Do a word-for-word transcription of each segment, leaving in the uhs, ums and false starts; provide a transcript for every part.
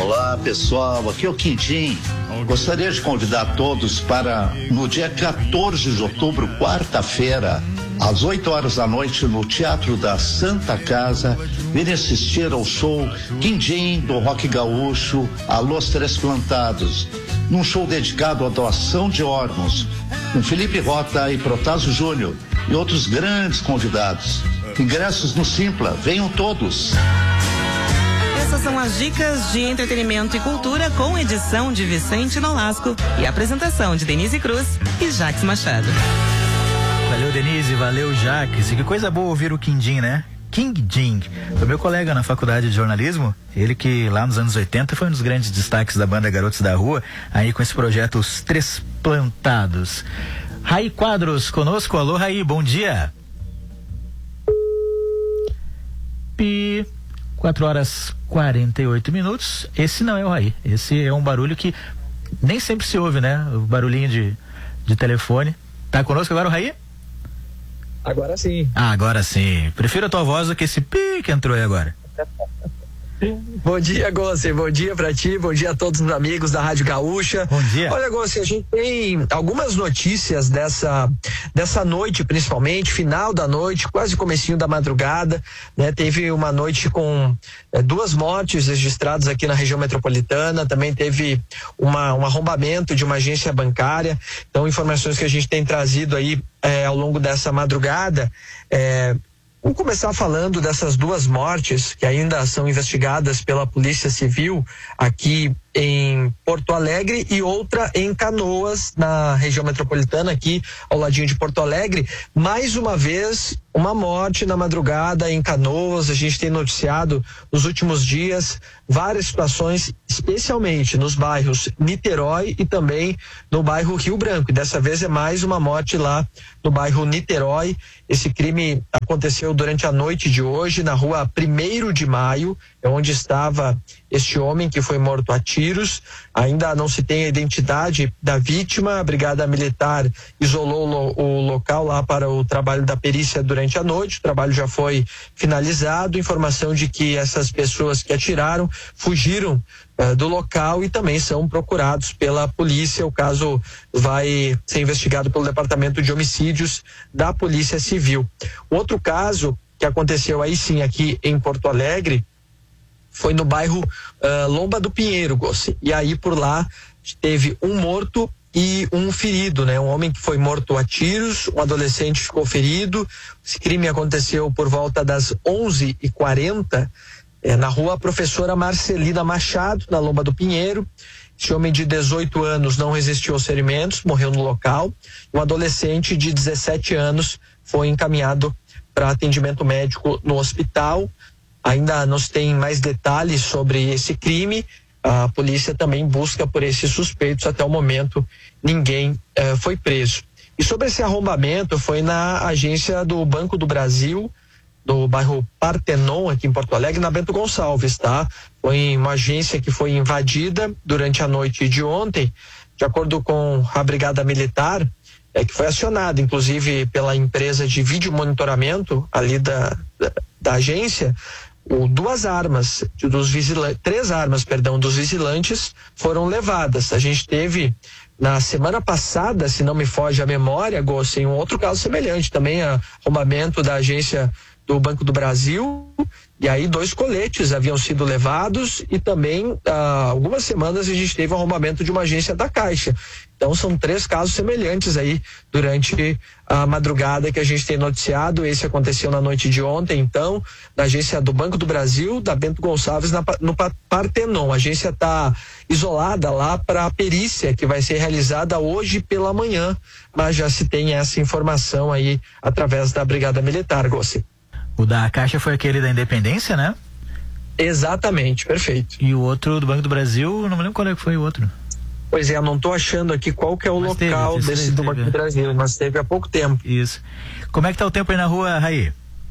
Olá pessoal, aqui é o Quindim. Gostaria de convidar todos para no dia quatorze de outubro, quarta-feira, às oito horas da noite, no Teatro da Santa Casa, virem assistir ao show Quindim do Rock Gaúcho, Alôs Três Plantados, num show dedicado à doação de órgãos, com Felipe Rota e Protásio Júnior e outros grandes convidados. Ingressos no Simpla, venham todos. Essas são as dicas de entretenimento e cultura com edição de Vicente Nolasco e apresentação de Denise Cruz e Jaques Machado. Valeu, Denise, valeu, Jaques. E que coisa boa ouvir o Quindim, né? Quindim. Foi meu colega na faculdade de jornalismo, ele que lá nos anos oitenta foi um dos grandes destaques da banda Garotos da Rua, aí com esse projeto Os Três Plantados. Raí Quadros conosco, alô Raí, bom dia. Pi, quatro horas e quarenta e oito minutos, esse não é o Raí, esse é um barulho que nem sempre se ouve, né? O barulhinho de, de telefone. Tá conosco agora o Raí? Agora sim. Ah, agora sim. Prefiro a tua voz do que esse pi que entrou aí agora. Bom dia, Gossi. Bom dia pra ti, bom dia a todos os amigos da Rádio Gaúcha. Bom dia. Olha, Gossi, a gente tem algumas notícias dessa, dessa noite, principalmente, final da noite, quase comecinho da madrugada, né? Teve uma noite com é, duas mortes registradas aqui na região metropolitana, também teve uma, um arrombamento de uma agência bancária. Então, informações que a gente tem trazido aí é, ao longo dessa madrugada, é, vamos começar falando dessas duas mortes que ainda são investigadas pela Polícia Civil aqui em Porto Alegre e outra em Canoas, na região metropolitana, aqui ao ladinho de Porto Alegre. Mais uma vez, uma morte na madrugada em Canoas. A gente tem noticiado nos últimos dias várias situações, especialmente nos bairros Niterói e também no bairro Rio Branco. E dessa vez é mais uma morte lá no bairro Niterói. Esse crime aconteceu durante a noite de hoje, na rua Primeiro de Maio, é onde estava este homem que foi morto a tiros. Ainda não se tem a identidade da vítima. A Brigada Militar isolou lo, o local lá para o trabalho da perícia durante a noite. O trabalho já foi finalizado. Informação de que essas pessoas que atiraram fugiram uh, do local e também são procurados pela polícia. O caso vai ser investigado pelo Departamento de Homicídios da Polícia Civil. Outro caso que aconteceu aí sim aqui em Porto Alegre foi no bairro uh, Lomba do Pinheiro, Gossi. E aí por lá teve um morto e um ferido, né? Um homem que foi morto a tiros, um adolescente ficou ferido. Esse crime aconteceu por volta das onze e quarenta, eh, na rua Professora Marcelina Machado, na Lomba do Pinheiro. Esse homem de dezoito anos não resistiu aos ferimentos, morreu no local. Um adolescente de dezessete anos foi encaminhado para atendimento médico no hospital. Ainda não se tem mais detalhes sobre esse crime. A polícia também busca por esses suspeitos. Até o momento, ninguém eh, foi preso. E sobre esse arrombamento, foi na agência do Banco do Brasil, do bairro Partenon, aqui em Porto Alegre, na Bento Gonçalves, tá? Foi uma agência que foi invadida durante a noite de ontem. De acordo com a Brigada Militar, é, que foi acionada, inclusive, pela empresa de vídeo monitoramento ali da, da, da agência. O, duas armas, dos vigilantes, três armas, perdão, dos vigilantes foram levadas. A gente teve na semana passada, se não me foge a memória, Gossi, um outro caso semelhante, também arrombamento da agência do Banco do Brasil, e aí dois coletes haviam sido levados e também há algumas semanas a gente teve o arrombamento de uma agência da Caixa. Então são três casos semelhantes aí durante a madrugada que a gente tem noticiado. Esse aconteceu na noite de ontem, então, na agência do Banco do Brasil, da Bento Gonçalves, na, no Partenon. A agência está isolada lá para a perícia que vai ser realizada hoje pela manhã, mas já se tem essa informação aí através da Brigada Militar, Gossi. O da Caixa foi aquele da Independência, né? Exatamente, perfeito. E o outro do Banco do Brasil, não me lembro qual é que foi o outro. Pois é, eu não estou achando aqui qual que é o mas local teve, desse do Banco do Brasil, mas teve há pouco tempo. Isso. Como é que tá o tempo aí na rua, Raí?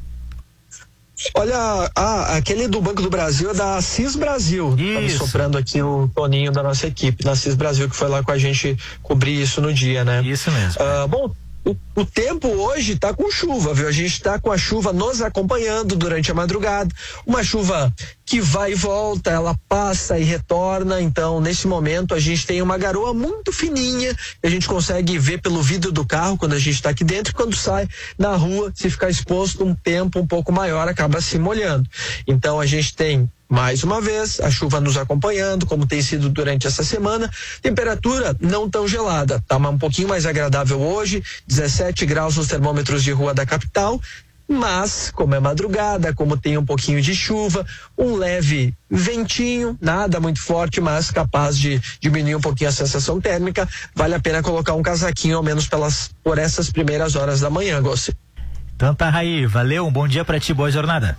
Olha, ah, aquele do Banco do Brasil é da Cis Brasil. Isso. Tá soprando aqui o Toninho da nossa equipe, da Cis Brasil, que foi lá com a gente cobrir isso no dia, né? Isso mesmo. Uh, bom, O, o tempo hoje está com chuva, viu? A gente está com a chuva nos acompanhando durante a madrugada. Uma chuva que vai e volta, ela passa e retorna. Então, nesse momento, a gente tem uma garoa muito fininha que a gente consegue ver pelo vidro do carro quando a gente está aqui dentro. E quando sai na rua, se ficar exposto um tempo um pouco maior, acaba se molhando. Então, a gente tem mais uma vez, a chuva nos acompanhando, como tem sido durante essa semana. Temperatura não tão gelada, tá um pouquinho mais agradável hoje, dezessete graus nos termômetros de rua da capital. Mas, como é madrugada, como tem um pouquinho de chuva, um leve ventinho, nada muito forte, mas capaz de diminuir um pouquinho a sensação térmica, vale a pena colocar um casaquinho, ao menos pelas, por essas primeiras horas da manhã, Gossi. Então tá, Raí, valeu, um bom dia pra ti, boa jornada.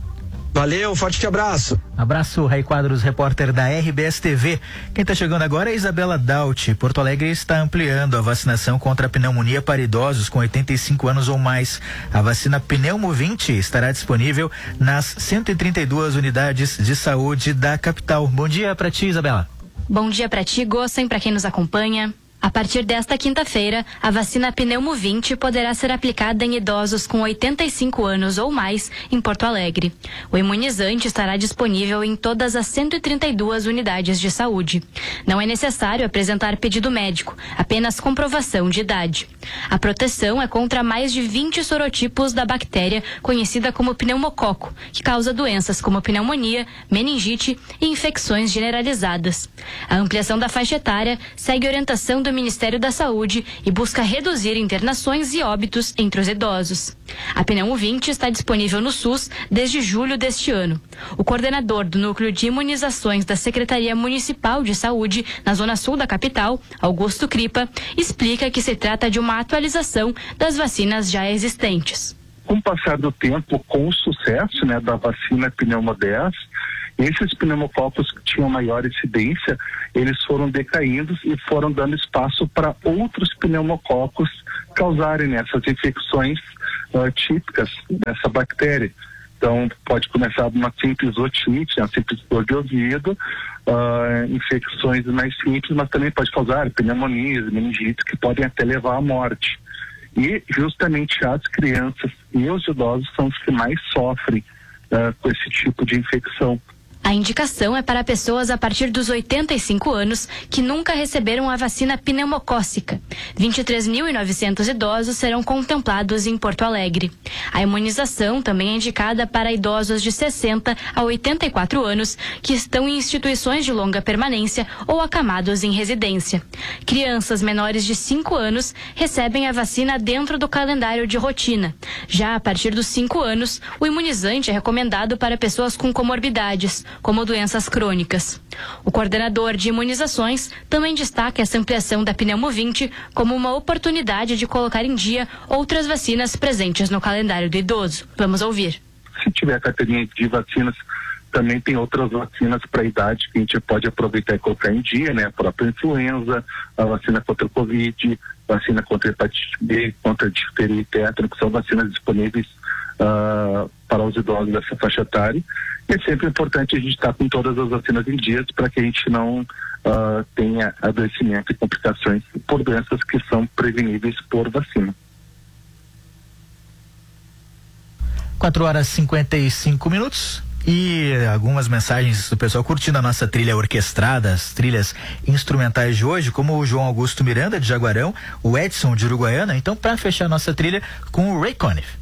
Valeu, forte abraço. Abraço, Raí Quadros, repórter da R B S T V. Quem está chegando agora é Isabela Daut. Porto Alegre está ampliando a vacinação contra a pneumonia para idosos com oitenta e cinco anos ou mais. A vacina Pneumo vinte estará disponível nas cento e trinta e duas unidades de saúde da capital. Bom dia para ti, Isabela. Bom dia para ti, Gossen, para quem nos acompanha. A partir desta quinta-feira, a vacina Pneumo vinte poderá ser aplicada em idosos com oitenta e cinco anos ou mais em Porto Alegre. O imunizante estará disponível em todas as cento e trinta e duas unidades de saúde. Não é necessário apresentar pedido médico, apenas comprovação de idade. A proteção é contra mais de vinte sorotipos da bactéria conhecida como pneumococo, que causa doenças como pneumonia, meningite e infecções generalizadas. A ampliação da faixa etária segue orientação do do Ministério da Saúde e busca reduzir internações e óbitos entre os idosos. A Pneumo vinte está disponível no SUS desde julho deste ano. O coordenador do Núcleo de Imunizações da Secretaria Municipal de Saúde, na Zona Sul da capital, Augusto Cripa, explica que se trata de uma atualização das vacinas já existentes. Com o passar do tempo, com o sucesso, né, da vacina Pneumo dez, esses pneumococos que tinham maior incidência, eles foram decaindo e foram dando espaço para outros pneumococos causarem essas infecções uh, típicas dessa bactéria. Então, pode começar uma simples otite, uma simples dor de ouvido, uh, infecções mais simples, mas também pode causar pneumonias, meningites, que podem até levar à morte. E justamente as crianças e os idosos são os que mais sofrem uh, com esse tipo de infecção. A indicação é para pessoas a partir dos oitenta e cinco anos que nunca receberam a vacina pneumocócica. vinte e três mil e novecentos idosos serão contemplados em Porto Alegre. A imunização também é indicada para idosos de sessenta a oitenta e quatro anos que estão em instituições de longa permanência ou acamados em residência. Crianças menores de cinco anos recebem a vacina dentro do calendário de rotina. Já a partir dos cinco anos, o imunizante é recomendado para pessoas com comorbidades, como doenças crônicas. O coordenador de imunizações também destaca essa ampliação da Pneumo vinte como uma oportunidade de colocar em dia outras vacinas presentes no calendário do idoso. Vamos ouvir. Se tiver carteirinha de vacinas, também tem outras vacinas para a idade que a gente pode aproveitar e colocar em dia, né? A própria influenza, a vacina contra o Covid, vacina contra a hepatite B, contra a difteria e tétano, que são vacinas disponíveis uh, para os idosos dessa faixa etária. E é sempre importante a gente estar com todas as vacinas em dias para que a gente não uh, tenha adoecimento e complicações por doenças que são preveníveis por vacina. quatro horas e cinquenta e cinco minutos. E algumas mensagens do pessoal curtindo a nossa trilha orquestrada, as trilhas instrumentais de hoje, como o João Augusto Miranda, de Jaguarão, o Edson, de Uruguaiana. Então, para fechar a nossa trilha, com o Ray Conniff.